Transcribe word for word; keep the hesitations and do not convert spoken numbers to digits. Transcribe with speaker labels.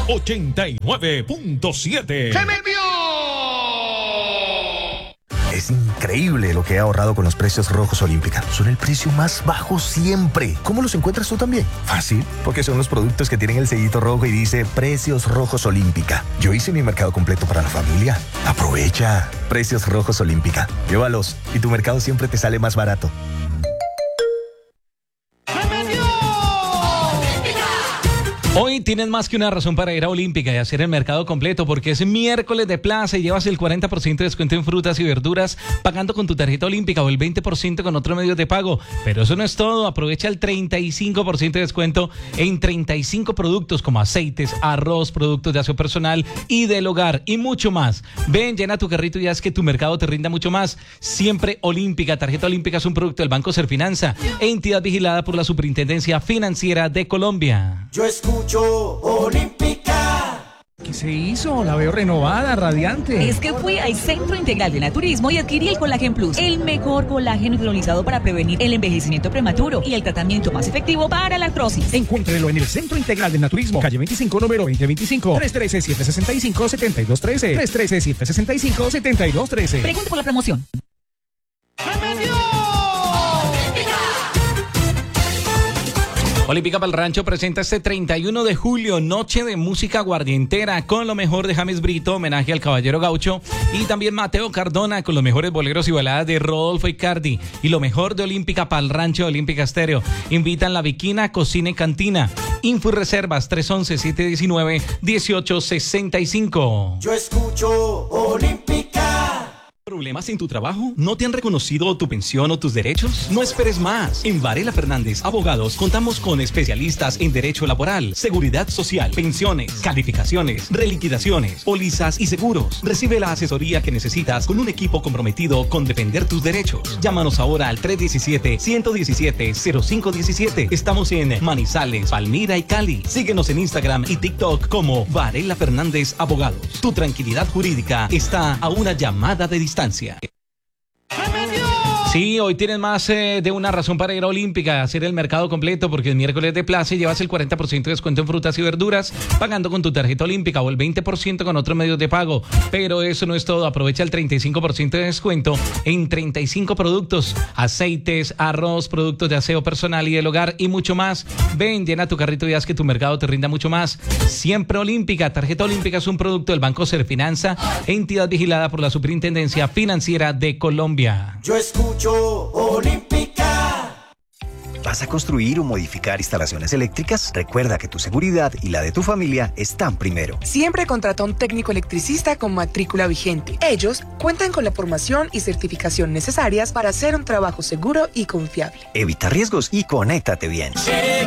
Speaker 1: ochenta y nueve punto siete.
Speaker 2: ¡Se me envió!
Speaker 3: Es increíble lo que he ahorrado con los precios rojos Olímpica. Son el precio más bajo siempre. ¿Cómo los encuentras tú también? Fácil, porque son los productos que tienen el sellito rojo y dice Precios Rojos Olímpica. Yo hice mi mercado completo para la familia. Aprovecha. Precios Rojos Olímpica. Llévalos y tu mercado siempre te sale más barato.
Speaker 4: Hoy tienes más que una razón para ir a Olímpica y hacer el mercado completo, porque es miércoles de plaza y llevas el cuarenta por ciento de descuento en frutas y verduras pagando con tu tarjeta Olímpica o el veinte por ciento con otros medios de pago. Pero eso no es todo, aprovecha el treinta y cinco por ciento de descuento en treinta y cinco productos como aceites, arroz, productos de aseo personal y del hogar y mucho más. Ven, llena tu carrito y haz que tu mercado te rinda mucho más. Siempre Olímpica. Tarjeta Olímpica es un producto del Banco Serfinanza, entidad vigilada por la Superintendencia Financiera de Colombia.
Speaker 5: Yo escucho Olímpica.
Speaker 6: ¿Qué se hizo? La veo renovada, radiante.
Speaker 7: Es que fui al Centro Integral de Naturismo y adquirí el Colágeno Plus, el mejor colágeno hidrolizado para prevenir el envejecimiento prematuro y el tratamiento más efectivo para la artrosis.
Speaker 6: Encuéntrelo en el Centro Integral de Naturismo, calle veinticinco, número veinte veinticinco, tres uno tres, siete seis cinco, siete dos uno tres, tres uno tres, siete seis cinco, siete dos uno tres.
Speaker 7: Pregunte por la promoción.
Speaker 4: Olímpica para el Rancho presenta este treinta y uno de julio Noche de Música Aguardientera con lo mejor de James Brito, homenaje al Caballero Gaucho, y también Mateo Cardona con los mejores boleros y baladas de Rodolfo Icardi, y lo mejor de Olímpica para el Rancho de Olímpica Estéreo. Invitan La Viquina, Cocina y Cantina. Info y reservas tres once, siete diecinueve, dieciocho sesenta y cinco.
Speaker 5: Yo escucho Olímpica.
Speaker 1: ¿Problemas en tu trabajo? ¿No te han reconocido tu pensión o tus derechos? No esperes más. En Varela Fernández Abogados contamos con especialistas en derecho laboral, seguridad social, pensiones, calificaciones, reliquidaciones, pólizas y seguros. Recibe la asesoría que necesitas con un equipo comprometido con defender tus derechos. Llámanos ahora al tres uno siete, uno uno siete, cero cinco uno siete. Estamos en Manizales, Palmira y Cali. Síguenos en Instagram y TikTok como Varela Fernández Abogados. Tu tranquilidad jurídica está a una llamada de distancia.
Speaker 4: Sí, hoy tienes más eh, de una razón para ir a Olímpica, hacer el mercado completo, porque es miércoles de plaza y llevas el cuarenta por ciento de descuento en frutas y verduras pagando con tu tarjeta Olímpica o el veinte por ciento con otros medios de pago. Pero eso no es todo, aprovecha el treinta y cinco por ciento de descuento en treinta y cinco productos, aceites, arroz, productos de aseo personal y del hogar y mucho más. Ven, llena tu carrito y haz que tu mercado te rinda mucho más. Siempre Olímpica. Tarjeta Olímpica es un producto del Banco Serfinanza, entidad vigilada por la Superintendencia Financiera de Colombia.
Speaker 5: Yo escucho Olímpica.
Speaker 3: ¿Vas a construir o modificar instalaciones eléctricas? Recuerda que tu seguridad y la de tu familia están primero.
Speaker 8: Siempre contrata un técnico electricista con matrícula vigente. Ellos cuentan con la formación y certificación necesarias para hacer un trabajo seguro y confiable.
Speaker 3: Evita riesgos y conéctate bien.